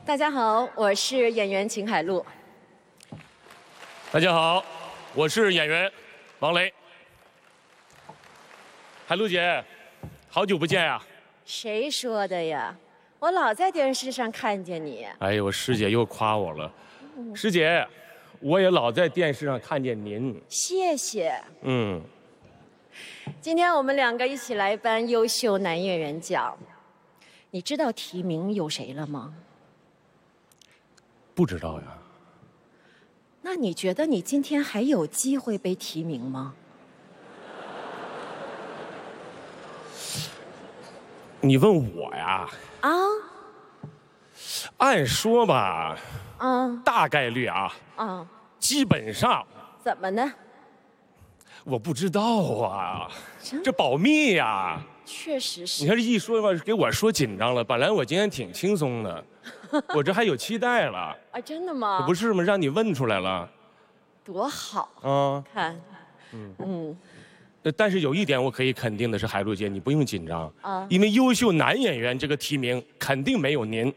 大家好，我是演员秦海璐。 大家好，我是演员王雷。海璐姐，好久不见呀！ 谁说的呀？我老在电视上看见你。 哎呦，师姐又夸我了。师姐，我也老在电视上看见您。 谢谢。 嗯。 今天我们两个一起来颁优秀男演员奖。你知道提名有谁了吗？ 不知道呀。 那你觉得你今天还有机会被提名吗？ 你问我呀？ 啊？ 按说吧，大概率基本上。 怎么呢？ 我不知道啊，这保密呀。 确实是。 你看这一说吧，给我说紧张了。本来我今天挺轻松的，我这还有期待了。 啊，真的吗？ 可不是吗？让你问出来了， 多好啊！ 看， 但是有一点我可以肯定的是，海璐姐，你不用紧张啊， 因为优秀男演员这个提名肯定没有您。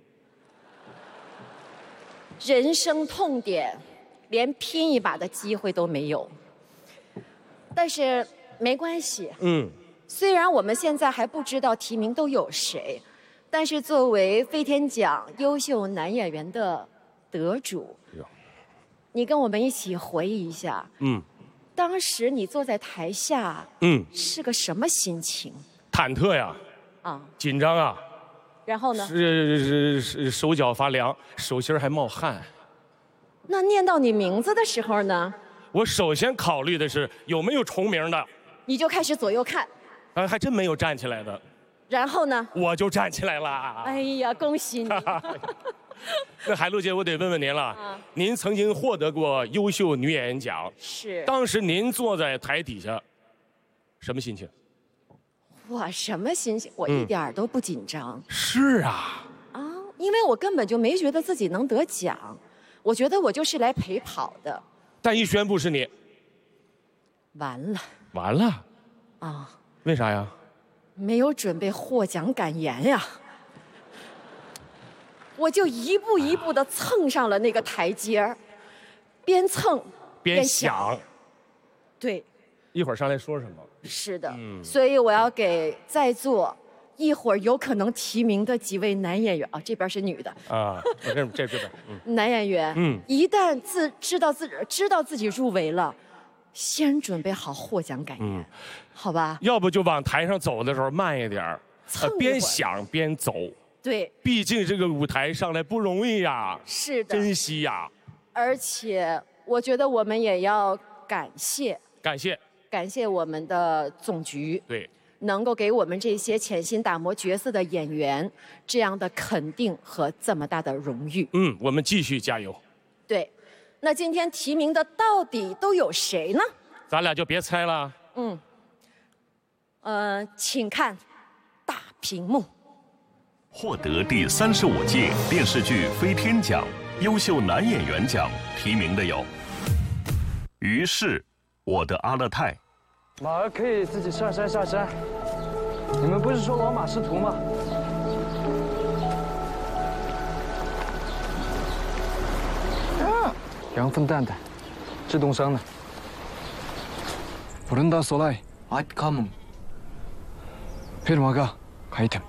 人生痛点，连拼一把的机会都没有。但是没关系，虽然我们现在还不知道提名都有谁，但是作为飞天奖优秀男演员的得主，你跟我们一起回忆一下，当时你坐在台下，是个什么心情？ 忐忑呀，紧张啊， 然后呢？ 是手脚发凉，手心还冒汗。 那念到你名字的时候呢？ 我首先考虑的是有没有重名的。 你就开始左右看。 还真没有站起来的。 然后呢？ 我就站起来了。 哎呀，恭喜你！ 那海璐姐，我得问问您了，您曾经获得过优秀女演员奖， 是。 当时您坐在台底下，什么心情？ 我什么心情？我一点儿都不紧张。 是啊。 因为我根本就没觉得自己能得奖，我觉得我就是来陪跑的。 但一宣布是你， 完了。 完了。为啥呀？ 没有准备获奖感言呀。我就一步一步地蹭上了那个台阶儿，边蹭边想。 对。 一会儿上来说什么？ 是的。所以我要给在座一会儿有可能提名的几位男演员这边是女的我这边男演员，一旦知道自己入围了，先准备好获奖感言，好吧？ 要不就往台上走的时候慢一点，边想边走。 对， 毕竟这个舞台上来不容易呀。 是的， 珍惜呀。 而且我觉得我们也要感谢我们的总局， 对， 能够给我们这些潜心打磨角色的演员这样的肯定和这么大的荣誉。 我们继续加油。 对，那今天提名的到底都有谁呢？ 咱俩就别猜了。 请看大屏幕。 获得第35届电视剧飞天奖优秀男演员奖提名的有于是我的阿勒泰。 马儿可以自己上山下山，你们不是说老马识途吗？羊粪蛋蛋，自动生的。부른다 소라이. 아이카문. 필마가 가이템.